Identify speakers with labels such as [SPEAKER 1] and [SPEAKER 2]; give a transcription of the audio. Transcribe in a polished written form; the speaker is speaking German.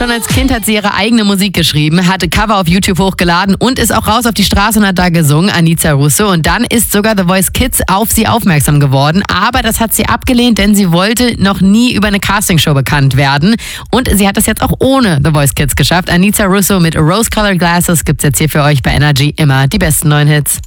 [SPEAKER 1] Schon als Kind hat sie ihre eigene Musik geschrieben, hatte Cover auf YouTube hochgeladen und ist auch raus auf die Straße und hat da gesungen, Anica Russo. Und dann ist sogar The Voice Kids auf sie aufmerksam geworden. Aber das hat sie abgelehnt, denn sie wollte noch nie über eine Castingshow bekannt werden. Und sie hat das jetzt auch ohne The Voice Kids geschafft. Anica Russo mit Rose Colored Glasses gibt's jetzt hier für euch bei Energy immer die besten neuen Hits.